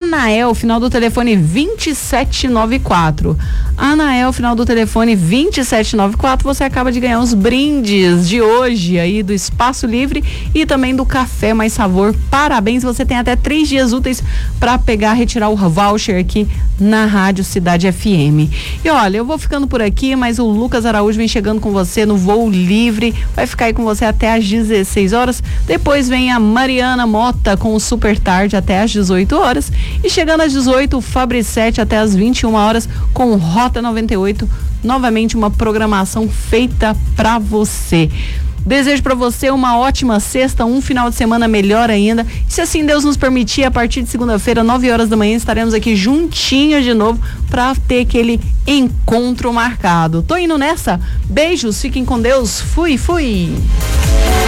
Anael, final do telefone 2794. Anael, final do telefone 2794, você acaba de ganhar os brindes de hoje aí do Espaço Livre e também do Café Mais Sabor. Parabéns, você tem até 3 dias úteis para retirar o voucher aqui na Rádio Cidade FM. E olha, eu vou ficando por aqui, mas o Lucas Araújo vem chegando com você no Voo Livre, vai ficar aí com você até às 16 horas, depois vem a Mariana Mota com o Super Tarde até às 18 horas e chegando às 18, o Fabricete até às 21 horas com Rota 98, novamente uma programação feita para você. Desejo para você uma ótima sexta, um final de semana melhor ainda. E se assim Deus nos permitir, a partir de segunda-feira, 9 horas da manhã, estaremos aqui juntinhos de novo para ter aquele encontro marcado. Tô indo nessa. Beijos, fiquem com Deus. Fui.